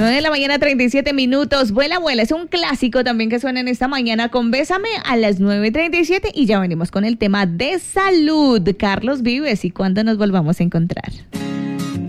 9 de la mañana, 37 minutos. Vuela, vuela. Es un clásico también que suena en esta mañana con Bésame a las 9:37 y ya venimos con el tema de salud. Carlos Vives, ¿y cuándo nos volvamos a encontrar?